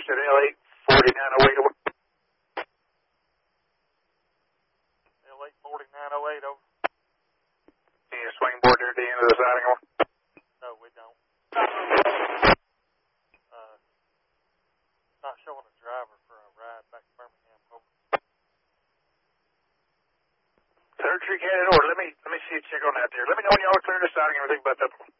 at L8 4908 over. L8 4908 over. Any swing board there at the end of the siding over? No, we don't. Not showing a driver for a ride back to Birmingham over. Third Tree Canyon order. Let me see you check on that there. Let me know when y'all are clear the siding and everything about that one.